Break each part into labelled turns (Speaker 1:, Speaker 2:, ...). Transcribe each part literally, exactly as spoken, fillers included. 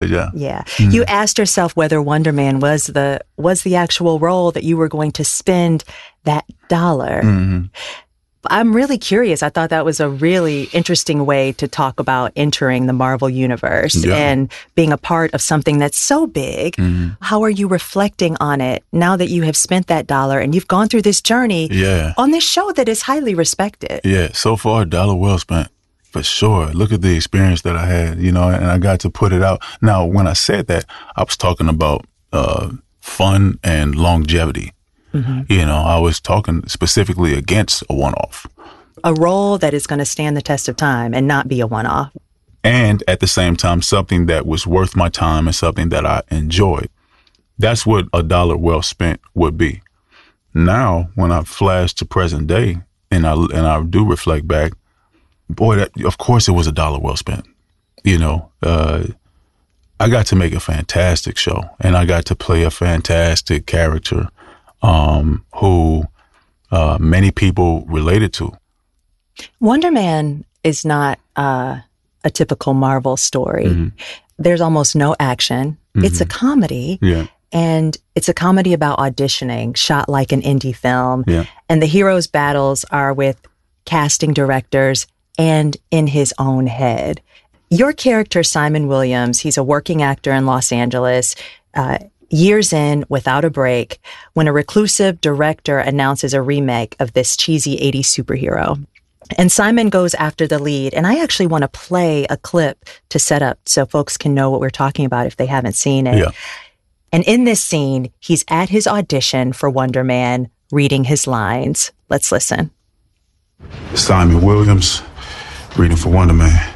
Speaker 1: yeah.
Speaker 2: Yeah.
Speaker 1: Mm-hmm.
Speaker 2: You asked yourself whether Wonder Man was the was the actual role that you were going to spend that dollar.
Speaker 1: Mm-hmm.
Speaker 2: I'm really curious. I thought that was a really interesting way to talk about entering the Marvel Universe
Speaker 1: yeah.
Speaker 2: and being a part of something that's so big.
Speaker 1: Mm-hmm.
Speaker 2: How are you reflecting on it now that you have spent that dollar and you've gone through this journey
Speaker 1: yeah.
Speaker 2: on this show that is highly respected?
Speaker 1: Yeah, so far, dollar well spent, for sure. Look at the experience that I had, you know, and I got to put it out. Now, when I said that, I was talking about uh, fun and longevity. Mm-hmm. You know, I was talking specifically against a one-off.
Speaker 2: A role that is going to stand the test of time and not be a one-off.
Speaker 1: And at the same time, something that was worth my time and something that I enjoyed. That's what a dollar well spent would be. Now, when I flash to present day and I and I do reflect back, boy, that, of course it was a dollar well spent. You know, uh, I got to make a fantastic show and I got to play a fantastic character um, who uh, many people related to.
Speaker 2: Wonder Man is not uh, a typical Marvel story. Mm-hmm. There's almost no action. Mm-hmm. It's a comedy.
Speaker 1: Yeah.
Speaker 2: And it's a comedy about auditioning, shot like an indie film.
Speaker 1: Yeah.
Speaker 2: And the hero's battles are with casting directors and in his own head. Your character, Simon Williams, he's a working actor in Los Angeles, uh, years in, without a break, when a reclusive director announces a remake of this cheesy eighties superhero. And Simon goes after the lead. And I actually want to play a clip to set up so folks can know what we're talking about if they haven't seen it.
Speaker 1: Yeah.
Speaker 2: And in this scene, he's at his audition for Wonder Man, reading his lines. Let's listen.
Speaker 3: Simon Williams, reading for Wonder Man.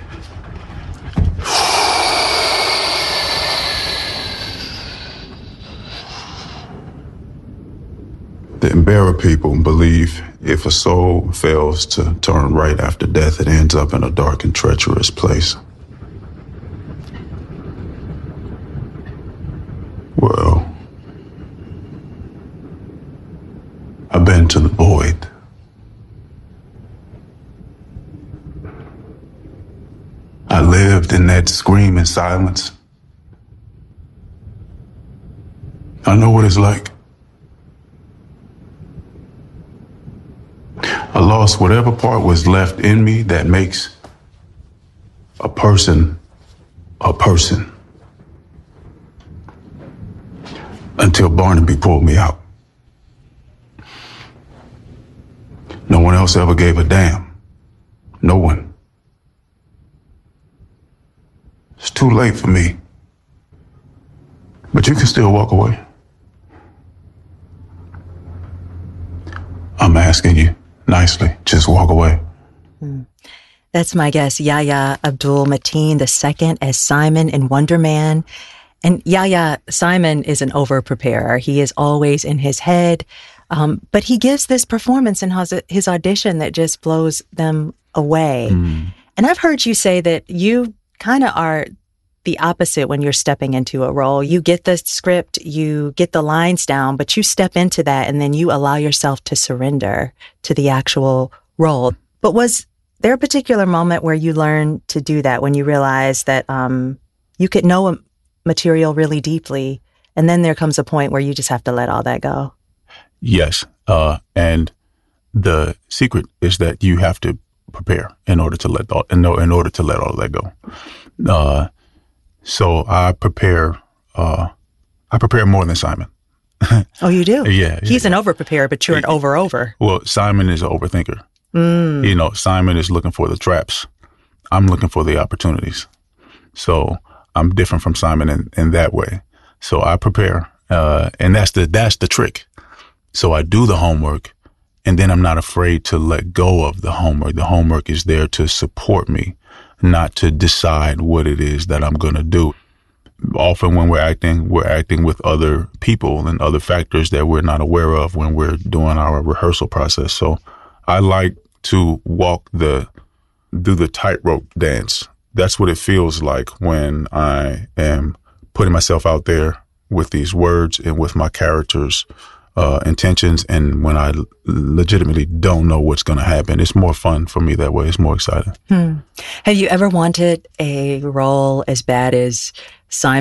Speaker 3: The Embera people believe if a soul fails to turn right after death, it ends up in a dark and treacherous place. Well, I've been to the void. I lived in that screaming silence. I know what it's like. I lost whatever part was left in me that makes a person a person. Until Barnaby pulled me out. No one else ever gave a damn. No one. It's too late for me. But you can still walk away. I'm asking you nicely, just walk away.
Speaker 2: Mm. That's my guest, Yahya Abdul-Mateen the second as Simon in Wonder Man. And Yahya, Simon is an over-preparer. He is always in his head. Um, but he gives this performance in his, his audition that just blows them away. Mm. And I've heard you say that you kind of are the opposite when you're stepping into a role. You get the script, you get the lines down, but you step into that and then you allow yourself to surrender to the actual role. But was there a particular moment where you learned to do that, when you realized that um, you could know a material really deeply, and then there comes a point where you just have to let all that go?
Speaker 1: Yes. Uh, and the secret is that you have to prepare in order to let all, in, in order to let all of that go. Uh, so I prepare, uh, I prepare more than Simon.
Speaker 2: Oh, you do?
Speaker 1: Yeah.
Speaker 2: He's
Speaker 1: yeah.
Speaker 2: an over-preparer, but you're an over-over.
Speaker 1: Well, Simon is an overthinker.
Speaker 2: Mm.
Speaker 1: You know, Simon is looking for the traps. I'm looking for the opportunities. So I'm different from Simon in, in that way. So I prepare, uh, and that's the that's the trick. So I do the homework, and then I'm not afraid to let go of the homework. The homework is there to support me, not to decide what it is that I'm going to do. Often when we're acting, we're acting with other people and other factors that we're not aware of when we're doing our rehearsal process. So I like to walk the, do the tightrope dance. That's what it feels like when I am putting myself out there with these words and with my characters' uh, intentions. And when I legitimately don't know what's going to happen, it's more fun for me that way. It's more exciting.
Speaker 2: Hmm. Have you ever wanted a role as bad as Simon